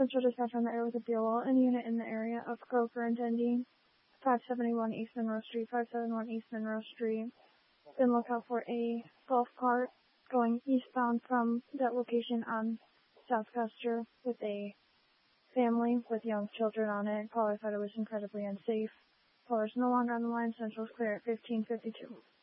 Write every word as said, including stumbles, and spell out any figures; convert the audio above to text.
Central dispatch on the air with a Buell and unit in the area of Grover and Dendy. five seventy-one East Monroe Street, five seventy-one East Monroe Street. Then look out for a golf cart going eastbound from that location on Southcuster with a family with young children on it. Caller said it was incredibly unsafe. Caller is no longer on the line. Central is clear at fifteen fifty-two.